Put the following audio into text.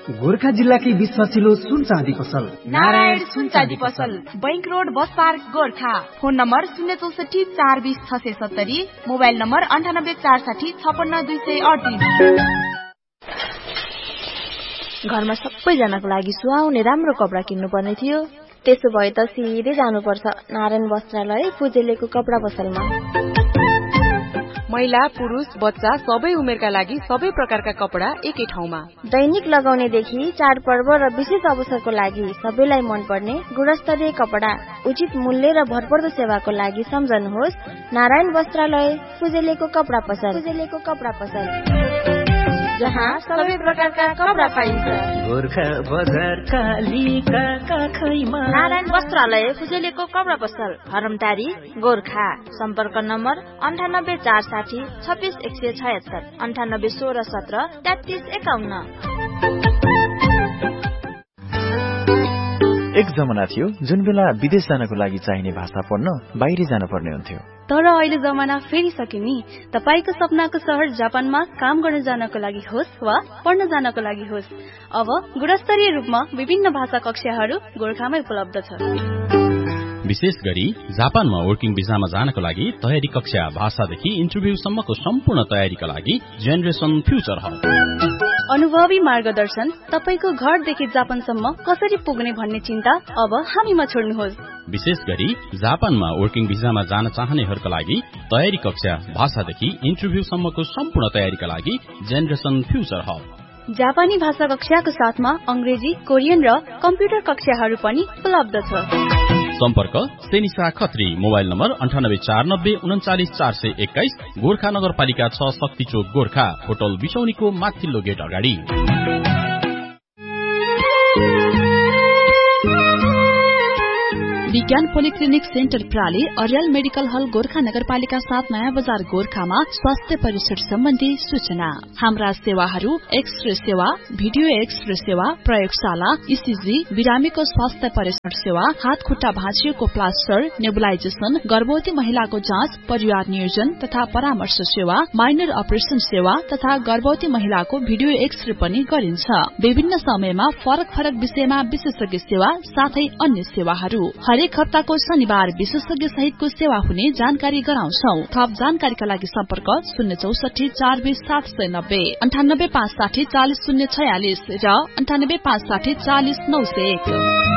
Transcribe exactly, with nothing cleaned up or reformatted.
गोर्खा जिल्लाकै विश्वासिलो सुन चाँदी पसल नारायण सुन चाँदी पसल, bank road, bus park, Gorkha. Phone number शून्य चौसठी चार बीस छ सय सत्तरी, मोबाइल नम्बर अन्ठानब्बे चार साठी छपन्न दुई सय अडतिस। घरमा सबैजनाको लागि सुहाउने राम्रो कपडा किन्नु पर्ने थियो। त्यसो भए त सिधै जानुपर्छ नारायण वस्त्रालय फुजेलेको कपडा पसलमा। महिला, पुरुष, बच्चा सबै उमेरका लागि सबै प्रकारका कपडा एकै ठाउँमा। दैनिक लगाउनेदेखि चाडपर्व र विशेष अवसरको लागि सबैलाई मनपर्ने गुणस्तरीय कपडा उचित मूल्य र भरपर्दो सेवाको लागि सम्झनुहोस् नारायण वस्त्रालय फुजेलेको कपडा पसल। फुजेलेको कपडा पसल जहाँ सबै प्रकारका कपडा पाइन्छ। गोर्खा बजार कालीका काखैमा नारायण वस्त्रालय फुजेलेको कपडा पसल, हरमटारी, गोर्खा। सम्पर्क नम्बर अन्ठानब्बे चार साठी छब्बिस एक सय छयत्तर, अन्ठानब्बे सोह्र सत्र तेत्तिस एकाउन्न। एक जमाना थियो जुन बेला विदेश जानको लागि चाहिने भाषा पढ्न बाहिर जान पर्ने हुन्थ्यो। तर अहिले जमाना फेरिसक्यो नि। तपाईको सपनाको शहर जापानमा काम गर्न जानको लागि होस् वा पढ्न जानको लागि होस्, अब गुणस्तरीय रूपमा विभिन्न भाषा कक्षाहरू गोर्खामै उपलब्ध छ। विशेष गरी जापानमा वर्किङ भिजामा जानको लागि तयारी कक्षा, भाषादेखि इन्टरभ्यूसम्मको सम्पूर्ण तयारीका लागि जेनरेसन फ्युचर हब। अनुभवी मार्गदर्शन, तपाईको घरदेखि जापानसम्म कसरी पुग्ने भन्ने चिन्ता अब हामीमा छोड्नुहोस्। विशेष गरी जापानमा वर्किङ भिजामा जान चाहनेहरूका लागि तयारी कक्षा, भाषादेखि इन्टरभ्यूसम्मको सम्पूर्ण तयारीका लागि जेनरेसन फ्युचर हब। जापानी भाषा कक्षाको साथमा अंग्रेजी, कोरियन र कम्प्युटर कक्षाहरू पनि उपलब्ध छ। सम्पर्क सेनिसा खत्री, मोबाइल नम्बर अन्ठानब्बे चार नब्बे उन्चालिस चार सय एक्काइस, गोर्खा नगरपालिका छ, शक्ति चोक, गोर्खा। होटल बिसौनीको माथिल्लो गेट अगाडि। विज्ञान पोलिक्लिनिक सेन्टर प्राली, अर्याल मेडिकल हल, गोर्खा नगरपालिका सात, नयाँ बजार, गोर्खामा स्वास्थ्य परिसर सम्बन्धी सूचना। हाम्रा सेवाहरू एक्सरे सेवा, भिडियो एक्सरे सेवा, प्रयोगशाला, इसिजी, बिरामीको स्वास्थ्य परीक्षण सेवा, हात खुट्टा भाँचिएको प्लास्टर, नेबुलाइजेसन, गर्भवती महिलाको जाँच, परिवार नियोजन तथा परामर्श सेवा, माइनर अपरेशन सेवा तथा गर्भवती महिलाको भिडियो एक्सरे पनि गरिन्छ। विभिन्न समयमा फरक फरक विषयमा विशेषज्ञ सेवा साथै अन्य सेवाहरू। हरेक हप्ताको शनिबार विशेषज्ञ सहितको सेवा हुने जानकारी गराउँछौ। थप जानकारीका लागि सम्पर्क शून्य चौसठी चार बीस सात सय नब्बे, अन्ठानब्बे पाँच साठी चालिस शून्य छयालिस र अन्ठानब्बे पाँच साठी चालिस नौ सय एक।